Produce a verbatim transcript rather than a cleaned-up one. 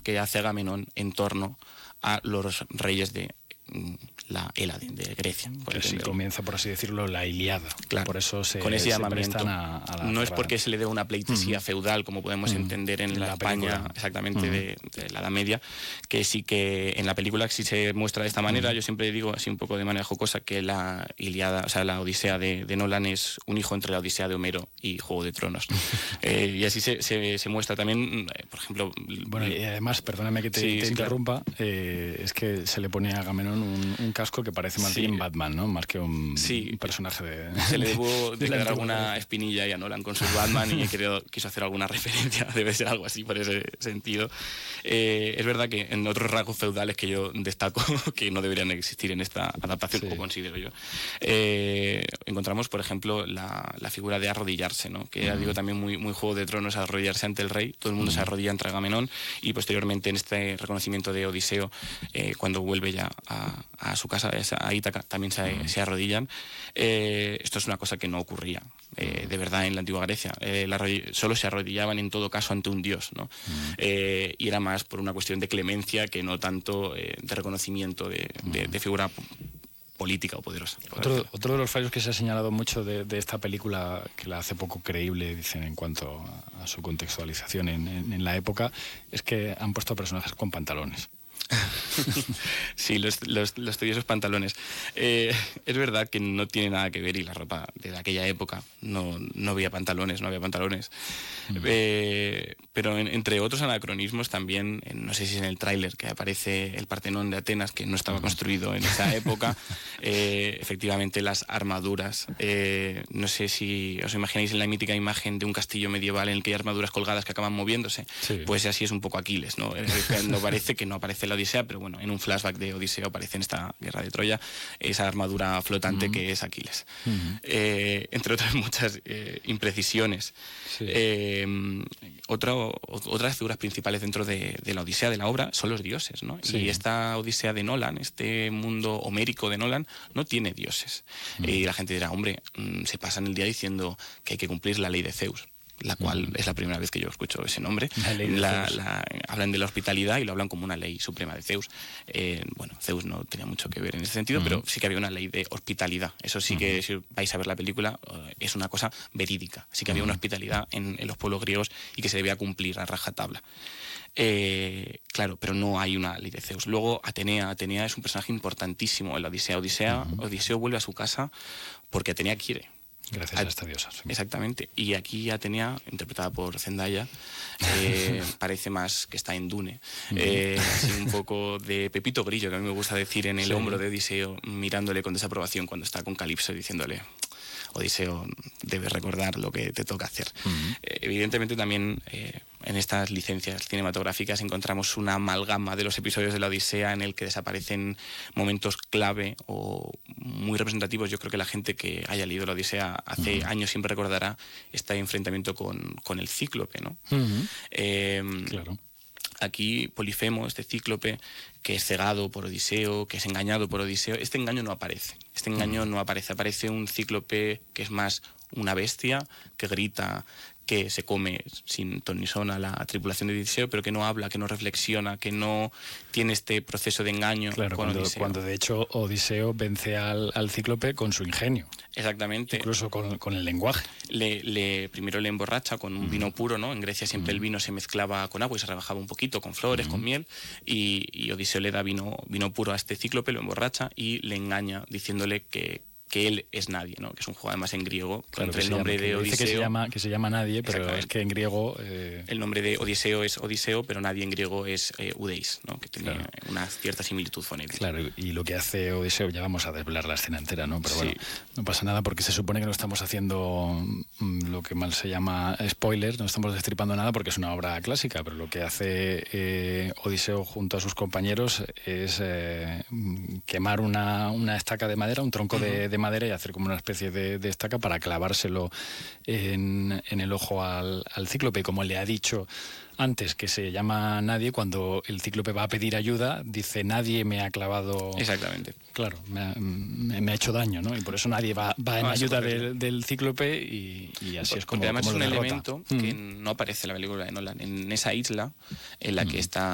que hace Agamenón en torno a los reyes de la Hélade, de Grecia. Que sí comienza, por así decirlo, la Ilíada. Claro, por eso se, con ese se llamamiento. prestan a, a la no guerra. Es porque se le dé una pleitesía uh-huh. feudal, como podemos uh-huh. entender en, en la, la España, película. exactamente, uh-huh. de, de la Edad Media, que sí que en la película sí se muestra de esta manera. Uh-huh. Yo siempre digo, así un poco de manera jocosa, que la Ilíada, o sea, la Odisea de, de Nolan es un hijo entre la Odisea de Homero y Juego de Tronos. eh, y así se, se, se muestra también, eh, por ejemplo... Bueno, y además, perdóname que te, sí, te sí, interrumpa, claro. eh, es que se le pone a Agamenón un, un casco que parece más sí. bien Batman, ¿no? Más que un, sí. un personaje de... Se le debo de quedar alguna espinilla y a Nolan con su Batman y creo, quiso hacer alguna referencia, debe ser algo así por ese sentido. Eh, es verdad que en otros rasgos feudales que yo destaco que no deberían existir en esta adaptación, sí. o considero yo, eh, encontramos, por ejemplo, la, la figura de arrodillarse, ¿no? Que ya uh-huh. digo también muy, muy Juego de Tronos, arrodillarse ante el rey. Todo el mundo uh-huh. se arrodilla ante Agamenón y posteriormente en este reconocimiento de Odiseo, eh, cuando vuelve ya a, a su casa, a Ítaca, también se, uh-huh. se arrodillan. Eh, esto es una cosa que no ocurría eh, de verdad en la antigua Grecia. Eh, la solo se arrodillaban en todo caso ante un dios, ¿no? Uh-huh. eh, y era más por una cuestión de clemencia que no tanto eh, de reconocimiento de, uh-huh. de, de figura política o poderosa. Otro, otro de los fallos que se ha señalado mucho de, de esta película, que la hace poco creíble, dicen, en cuanto a, a su contextualización en, en, en la época, es que han puesto personajes con pantalones. Sí, los, los, los tediosos pantalones. Eh, es verdad que no tiene nada que ver, y la ropa de aquella época no, no había pantalones, no había pantalones. Mm. Eh, pero en, entre otros anacronismos también, en, no sé si es en el tráiler que aparece el Partenón de Atenas, que no estaba mm. construido en esa época, eh, efectivamente las armaduras. Eh, no sé si os imagináis en la mítica imagen de un castillo medieval en el que hay armaduras colgadas que acaban moviéndose. Sí. Pues así es un poco Aquiles, ¿no? No parece que no aparece la Odisea, pero bueno, en un flashback de Odiseo aparece en esta guerra de Troya esa armadura flotante uh-huh. que es Aquiles. Uh-huh. Eh, entre otras muchas eh, imprecisiones. Sí. Eh, otra, otras figuras principales dentro de, de la Odisea, de la obra, son los dioses, ¿no? Sí. Y esta Odisea de Nolan, este mundo homérico de Nolan, no tiene dioses. Uh-huh. Y la gente dirá, hombre, se pasan el día diciendo que hay que cumplir la ley de Zeus, la cual uh-huh. es la primera vez que yo escucho ese nombre. La ley de la, Zeus. La, hablan de la hospitalidad y lo hablan como una ley suprema de Zeus. Eh, bueno, Zeus no tenía mucho que ver en ese sentido, uh-huh. pero sí que había una ley de hospitalidad. Eso sí uh-huh. que, si vais a ver la película, uh, es una cosa verídica. Sí que había uh-huh. una hospitalidad en, en los pueblos griegos y que se debía cumplir a rajatabla. Eh, claro, pero no hay una ley de Zeus. Luego Atenea. Atenea es un personaje importantísimo en la Odisea. Odisea uh-huh. Odiseo vuelve a su casa porque Atenea quiere. Gracias a, a esta diosa. Sí. Exactamente. Y aquí Atenea, interpretada por Zendaya, eh, parece más que está en Dune. Uh-huh. Eh, así un poco de Pepito Grillo, que a mí me gusta decir, en el sí. hombro de Odiseo, mirándole con desaprobación cuando está con Calipso, diciéndole: Odiseo, debes recordar lo que te toca hacer. Uh-huh. Eh, evidentemente también eh, en estas licencias cinematográficas encontramos una amalgama de los episodios de la Odisea en el que desaparecen momentos clave o muy representativos. Yo creo que la gente que haya leído la Odisea hace uh-huh. años siempre recordará este enfrentamiento con, con el Cíclope, ¿no? Uh-huh. Eh, claro. Aquí Polifemo, este cíclope, que es cegado por Odiseo, que es engañado por Odiseo, este engaño no aparece. Este engaño no aparece. Aparece un cíclope que es más una bestia, que grita, que se come sin ton ni son a la tripulación de Odiseo, pero que no habla, que no reflexiona, que no tiene este proceso de engaño claro, con cuando, Odiseo. Cuando de hecho Odiseo vence al, al cíclope con su ingenio. Exactamente. Incluso con, con el lenguaje. Le, le, primero le emborracha con un mm. vino puro, ¿no? En Grecia siempre mm. el vino se mezclaba con agua y se rebajaba un poquito, con flores, mm. con miel, y, y Odiseo le da vino, vino puro a este cíclope, lo emborracha y le engaña diciéndole que que él es nadie, ¿no? Que es un juego además en griego, claro, entre el nombre llama, de Odiseo. Dice que se llama, que se llama nadie, pero es que en griego... Eh... El nombre de Odiseo es Odiseo, pero nadie en griego es eh, Udeis, ¿no? Que tiene claro. una cierta similitud fonética. Claro, y lo que hace Odiseo, ya vamos a desvelar la escena entera, ¿no? Pero sí. bueno, no pasa nada porque se supone que no estamos haciendo mm, lo que mal se llama spoilers, no estamos destripando nada porque es una obra clásica, pero lo que hace eh, Odiseo junto a sus compañeros es eh, quemar una, una estaca de madera, un tronco uh-huh. de, de madera y hacer como una especie de, de estaca para clavárselo en, en el ojo al, al cíclope. Como le ha dicho antes que se llama nadie, cuando el cíclope va a pedir ayuda, dice nadie me ha clavado... Exactamente. Claro, me ha, me, me ha hecho daño, ¿no? Y por eso nadie va, va en no, ayuda del, del cíclope y, y así Porque es como además como es un lo elemento mm. que no aparece en la película de Nolan. En esa isla en la mm. que está